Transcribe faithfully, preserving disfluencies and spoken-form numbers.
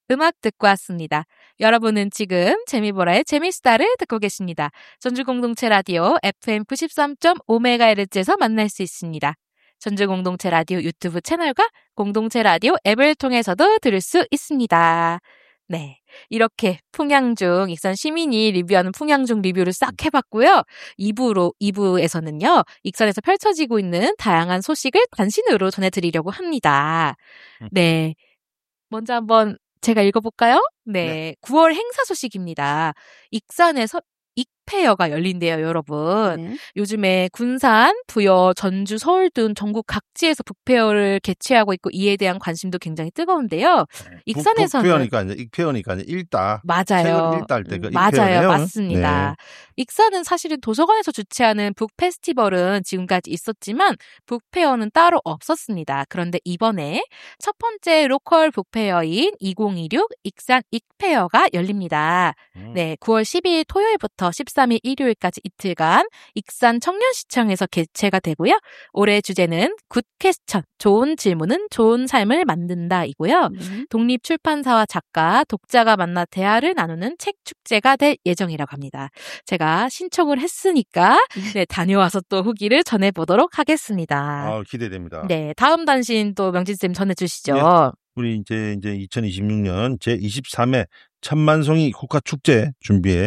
음악 듣고 왔습니다. 여러분은 지금 재미보라의 재미수다를 듣고 계십니다. 전주공동체 라디오 에프엠 구십삼 점 오 메가헤르츠에서 만날 수 있습니다. 전주공동체 라디오 유튜브 채널과 공동체 라디오 앱을 통해서도 들을 수 있습니다. 네, 이렇게 풍양중 익산 시민이 리뷰하는 풍양중 리뷰를 싹 해봤고요. 이 부로 이 부에서는요, 익산에서 펼쳐지고 있는 다양한 소식을 단신으로 전해드리려고 합니다. 네, 먼저 한번 제가 읽어볼까요? 네, 네. 구월 행사 소식입니다. 익산에서 익페어가 열린대요, 여러분. 네. 요즘에 군산, 부여, 전주, 서울 등 전국 각지에서 북페어를 개최하고 있고 이에 대한 관심도 굉장히 뜨거운데요. 익산에서는 북페어니까 이제 익페어니까 이제 읽다. 책을 맞아요. 읽다 할 때 그 음, 맞아요. 익페어네요. 맞습니다. 익산은 사실은 도서관에서 주최하는 북페스티벌은 지금까지 있었지만 북페어는 따로 없었습니다. 그런데 이번에 첫 번째 로컬 북페어인 이천이십육 익산 익페어가 열립니다. 음. 네, 구월 십이일 토요일부터 십삼일 일요일까지 이틀간 익산 청년시청에서 개최가 되고요. 올해 주제는 굿 퀘스천, 좋은 질문은 좋은 삶을 만든다이고요. 네. 독립출판사와 작가, 독자가 만나 대화를 나누는 책 축제가 될 예정이라고 합니다. 제가 신청을 했으니까 네, 다녀와서 또 후기를 전해보도록 하겠습니다. 아, 기대됩니다. 네, 다음 단신 또 명진쌤 전해주시죠. 네. 우리 이제 이제 이천이십육 년 제이십삼 회 천만송이 국가축제 준비에